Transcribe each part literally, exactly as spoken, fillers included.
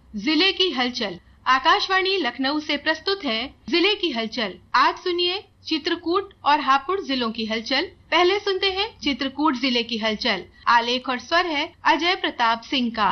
जिले की हलचल। आकाशवाणी लखनऊ से प्रस्तुत है जिले की हलचल। आज सुनिए चित्रकूट और हापुड़ जिलों की हलचल। पहले सुनते हैं चित्रकूट जिले की हलचल। आलेख और स्वर है अजय प्रताप सिंह का।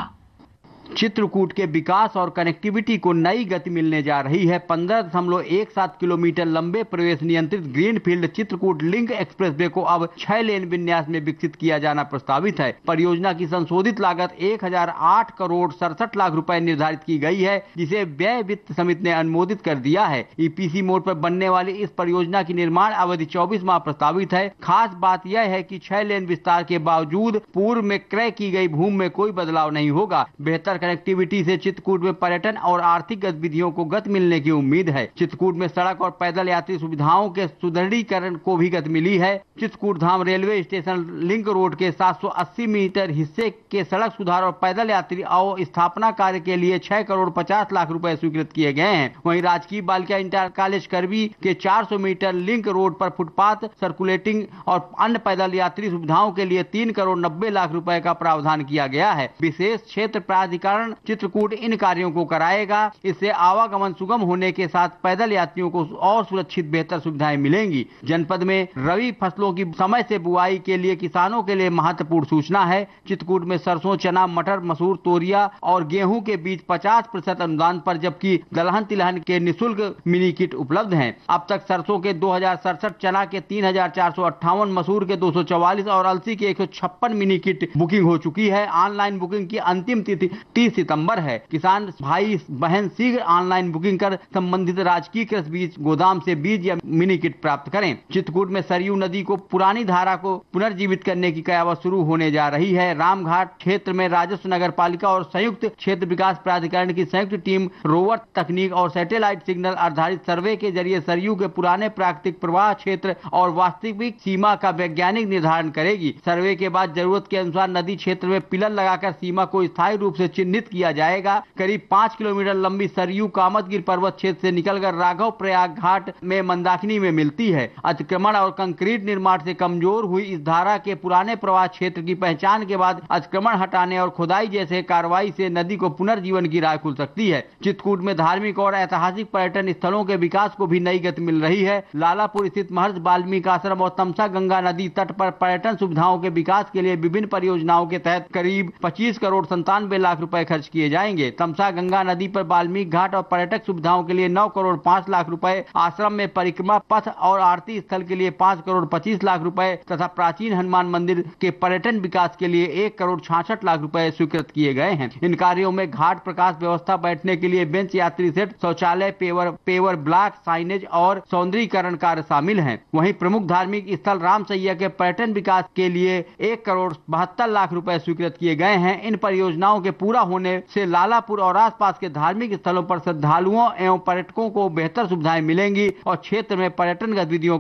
चित्रकूट के विकास और कनेक्टिविटी को नई गति मिलने जा रही है। पंद्रह दशमलव एक सात किलोमीटर लंबे प्रवेश नियंत्रित ग्रीनफील्ड चित्रकूट लिंक एक्सप्रेसवे को अब छह लेन विन्यास में विकसित किया जाना प्रस्तावित है। परियोजना की संशोधित लागत एक हजार आठ करोड़ सड़सठ लाख रुपए निर्धारित की गई है, जिसे व्यय वित्त समिति ने अनुमोदित कर दिया है। ईपीसी मोड पर बनने वाली इस परियोजना की निर्माण अवधि चौबीस माह प्रस्तावित है। खास बात यह है कि छह लेन विस्तार के बावजूद पूर्व में क्रय की गई भूमि में कोई बदलाव नहीं होगा। बेहतर कनेक्टिविटी से चित्रकूट में पर्यटन और आर्थिक गतिविधियों को गति मिलने की उम्मीद है। चित्रकूट में सड़क और पैदल यात्री सुविधाओं के सुदृढ़ीकरण को भी गति मिली है। चित्रकूट धाम रेलवे स्टेशन लिंक रोड के सात सौ अस्सी मीटर हिस्से के सड़क सुधार और पैदल यात्री और स्थापना कार्य के लिए छह करोड़ पचास लाख रुपए स्वीकृत किए गए हैं। वहीं राजकीय बालिका इंटर कॉलेज करबी के चार सौ मीटर लिंक रोड पर फुटपाथ, सर्कुलेटिंग और अन्य पैदल यात्री सुविधाओं के लिए तीन करोड़ नब्बे लाख रुपए का प्रावधान किया गया है। विशेष क्षेत्र प्राधिकार चित्रकूट इन कार्यों को कराएगा। इससे आवागमन सुगम होने के साथ पैदल यात्रियों को और सुरक्षित बेहतर सुविधाएं मिलेंगी। जनपद में रबी फसलों की समय से बुआई के लिए किसानों के लिए महत्वपूर्ण सूचना है। चित्रकूट में सरसों, चना, मटर, मसूर, तोरिया और गेहूं के बीज पचास प्रतिशत अनुदान पर, जबकि दलहन तिलहन के निःशुल्क मिनी किट उपलब्ध हैं। अब तक सरसों के दो हजार सड़सठ, चना के तीन हजार चार सौ अट्ठावन, मसूर के दो सौ चौवालीस और अलसी के एक सौ छप्पन मिनी किट बुकिंग हो चुकी है। ऑनलाइन बुकिंग की अंतिम तिथि तीस सितंबर है। किसान भाई बहन शीघ्र ऑनलाइन बुकिंग कर संबंधित राजकीय कृषि बीज गोदाम से बीज या मिनी किट प्राप्त करें। चित्रकूट में सरयू नदी को पुरानी धारा को पुनर्जीवित करने की कयावत शुरू होने जा रही है। रामघाट क्षेत्र में राजस्व नगर पालिका और संयुक्त क्षेत्र विकास प्राधिकरण की संयुक्त टीम रोवर तकनीक और सैटेलाइट सिग्नल आधारित सर्वे के जरिए सरयू के पुराने प्राकृतिक प्रवाह क्षेत्र और वास्तविक सीमा का वैज्ञानिक निर्धारण करेगी। सर्वे के बाद जरूरत के अनुसार नदी क्षेत्र में पिलर लगाकर सीमा को स्थायी रूप से चिन्हित किया जाएगा। करीब पाँच किलोमीटर लंबी सरयू कामतगिर पर्वत क्षेत्र से निकलकर राघव प्रयाग घाट में मंदाकिनी में मिलती है। अतिक्रमण और कंक्रीट निर्माण से कमजोर हुई इस धारा के पुराने प्रवाह क्षेत्र की पहचान के बाद अतिक्रमण हटाने और खुदाई जैसे कार्रवाई से नदी को पुनर्जीवन की राह खुल सकती है। चित्रकूट में धार्मिक और ऐतिहासिक पर्यटन स्थलों के विकास को भी नई गति मिल रही है। लालापुर स्थित महर्षि वाल्मीकि आश्रम और तमसा गंगा नदी तट पर पर्यटन सुविधाओं के विकास के लिए विभिन्न परियोजनाओं के तहत करीब पच्चीस करोड़ संतानवे लाख रुपए खर्च किए जाएंगे। तमसा गंगा नदी पर वाल्मीकि घाट और पर्यटक सुविधाओं के लिए नौ करोड़ पाँच लाख रुपए, आश्रम में परिक्रमा पथ और आरती स्थल के लिए पाँच करोड़ पच्चीस लाख रुपए तथा प्राचीन हनुमान मंदिर के पर्यटन विकास के लिए एक करोड़ छियासठ लाख रुपए स्वीकृत किए गए हैं। इन कार्यों में घाट प्रकाश व्यवस्था, बैठने के लिए बेंच, यात्री सेट, शौचालय, पेवर पेवर ब्लॉक, साइनेज और सौंदर्यीकरण कार्य शामिल हैं। वहीं प्रमुख धार्मिक स्थल रामसैया के पर्यटन विकास के लिए एक करोड़ बहत्तर लाख रुपए स्वीकृत किए गए हैं। इन परियोजनाओं के पूरा होने से लालापुर और आसपास के धार्मिक स्थलों पर श्रद्धालुओं एवं पर्यटकों को बेहतर सुविधाएं मिलेंगी और क्षेत्र में पर्यटन गतिविधियों